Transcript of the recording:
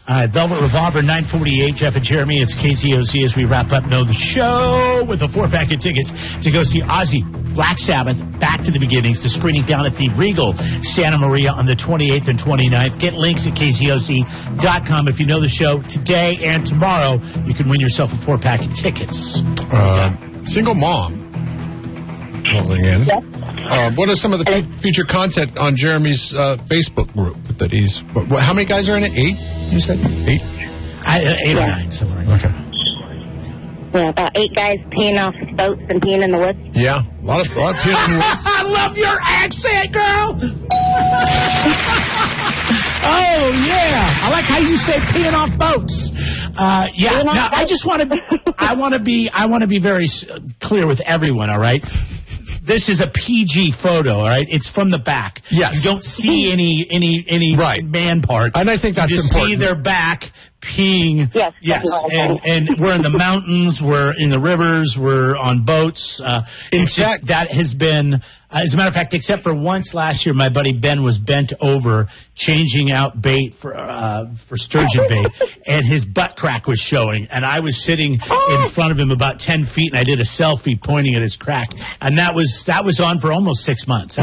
Velvet Revolver, 9:48. Jeff and Jeremy, it's KZOZ as we wrap up Know the Show with a 4-pack of tickets to go see Ozzy, Black Sabbath, Back to the Beginnings, the screening down at the Regal Santa Maria on the 28th and 29th. Get links at KZOZ.com. If you know the show today and tomorrow, you can win yourself a 4-pack of tickets. Single mom calling in. Yep. What are some of the future content on Jeremy's Facebook group that he's... how many guys are in it? 8, you said? 8? 8 or 9, something like that. Okay. Yeah, about 8 guys peeing off boats and peeing in the woods. Yeah, a lot of peeing in the woods. I love your accent, girl. Oh, yeah. I like how you say peeing off boats. Yeah. Now, I just want to I want to be very clear with everyone, all right? This is a PG photo, all right? It's from the back. Yes. You don't see any right. man parts. And I think that's important. You important. see their back peeing. Yes. And we're in the mountains, we're in the rivers, we're on boats. In fact, that has been, as a matter of fact, except for once last year, my buddy Ben was bent over changing out bait for sturgeon bait, and his butt crack was showing. And I was sitting in front of him about 10 feet, and I did a selfie pointing at his crack. And that was on for almost 6 months.